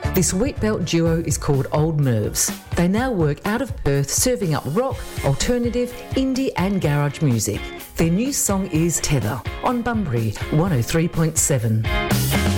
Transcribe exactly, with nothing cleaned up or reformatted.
This Wheatbelt duo is called Old Nerves. They now work out of Perth, serving up rock, alternative, indie and garage music. Their new song is Tether on Bunbury one oh three point seven.